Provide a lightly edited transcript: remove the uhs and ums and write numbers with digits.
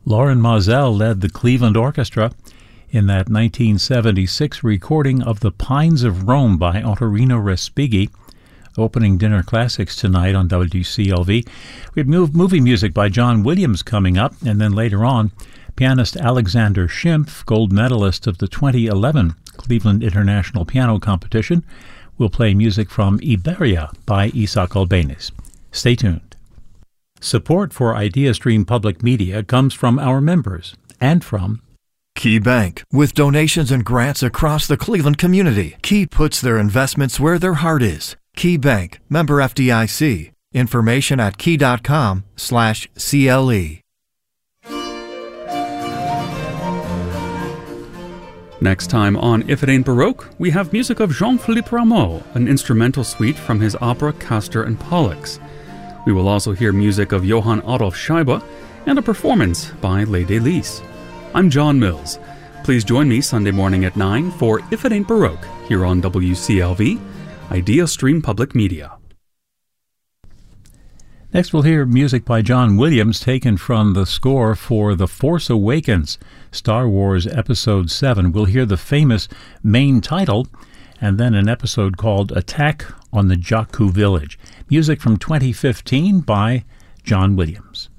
Loren Moselle led the Cleveland Orchestra in that 1976 recording of The Pines of Rome by Ottorino Respighi. Opening dinner classics tonight on WCLV. We have movie music by John Williams coming up, and then later on, pianist Alexander Schimpf, gold medalist of the 2011 Cleveland International Piano Competition, will play music from Iberia by Isaac Albéniz. Stay tuned. Support for IdeaStream Public Media comes from our members and from Key Bank. With donations and grants across the Cleveland community, Key puts their investments where their heart is. Key Bank, member FDIC. Information at key.com/CLE. Next time on If It Ain't Baroque, we have music of Jean-Philippe Rameau, an instrumental suite from his opera Castor and Pollux. We will also hear music of Johann Adolf Scheibe and a performance by Les Délices. I'm John Mills. Please join me Sunday morning at 9 for If It Ain't Baroque here on WCLV, IdeaStream Public Media. Next, we'll hear music by John Williams taken from the score for The Force Awakens, Star Wars Episode 7. We'll hear the famous main title and then an episode called Attack on the Jakku Village. Music from 2015 by John Williams.